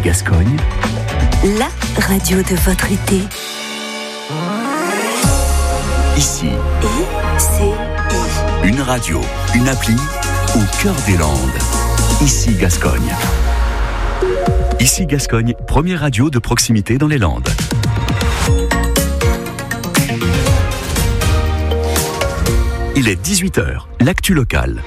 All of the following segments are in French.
Gascogne, la radio de votre été. Ici, ICI. une radio, une appli au cœur des Landes. Ici Gascogne. Ici Gascogne, première radio de proximité dans les Landes. Il est 18h, l'actu locale.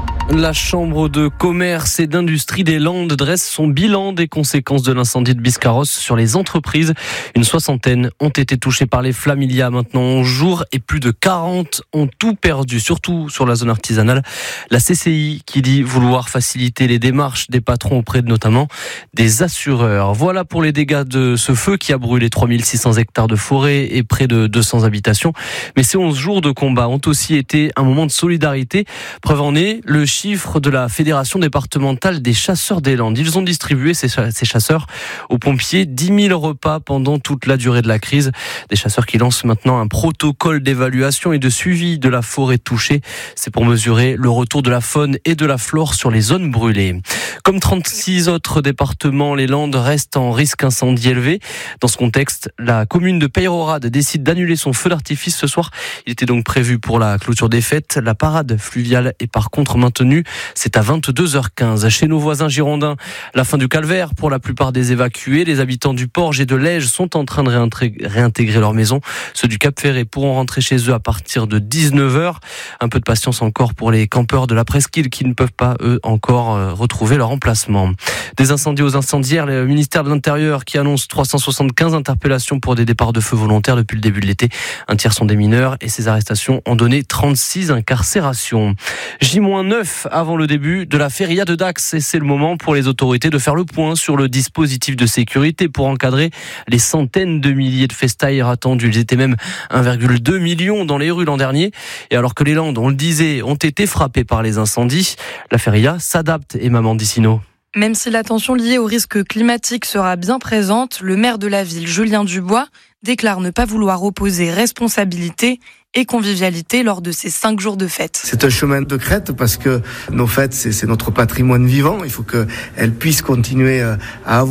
La Chambre de commerce et d'industrie des Landes dresse son bilan des conséquences de l'incendie de Biscarrosse sur les entreprises. Une 60aine ont été touchées par les flammes il y a maintenant 11 jours et plus de 40 ont tout perdu, surtout sur la zone artisanale. La CCI qui dit vouloir faciliter les démarches des patrons auprès de notamment des assureurs. Voilà pour les dégâts de ce feu qui a brûlé 3600 hectares de forêt et près de 200 habitations. Mais ces 11 jours de combat ont aussi été un moment de solidarité. Preuve en est, le chiffre de la Fédération départementale des chasseurs des Landes. Ils ont distribué, ces chasseurs, aux pompiers 10 000 repas pendant toute la durée de la crise. Des chasseurs qui lancent maintenant un protocole d'évaluation et de suivi de la forêt touchée. C'est pour mesurer le retour de la faune et de la flore sur les zones brûlées. Comme 36 autres départements, les Landes restent en risque incendie élevé. Dans ce contexte, la commune de Peyrehorade décide d'annuler son feu d'artifice ce soir. Il était donc prévu pour la clôture des fêtes. La parade fluviale est par contre maintenue. C'est à 22h15. Chez nos voisins girondins, la fin du calvaire pour la plupart des évacués. Les habitants du Porge et de l'Ège sont en train de réintégrer leur maison. Ceux du Cap-Ferré pourront rentrer chez eux à partir de 19h. Un peu de patience encore pour les campeurs de la presqu'île qui ne peuvent pas, eux, encore retrouver leur emplacement. Des incendies aux incendiaires, le ministère de l'Intérieur qui annonce 375 interpellations pour des départs de feu volontaires depuis le début de l'été. Un tiers sont des mineurs et ces arrestations ont donné 36 incarcérations. J-9 avant le début de la feria de Dax et c'est le moment pour les autorités de faire le point sur le dispositif de sécurité pour encadrer les centaines de milliers de festailleurs attendus. Ils étaient même 1,2 million dans les rues l'an dernier. Et alors que les Landes, on le disait, ont été frappées par les incendies, la feria s'adapte. Et Maman Dicino. Même si la tension liée au risque climatique sera bien présente, le maire de la ville, Julien Dubois, déclare ne pas vouloir opposer responsabilité et convivialité lors de ces 5 jours de fête. C'est un chemin de crête parce que nos fêtes, c'est notre patrimoine vivant. Il faut qu'elles puissent continuer à avoir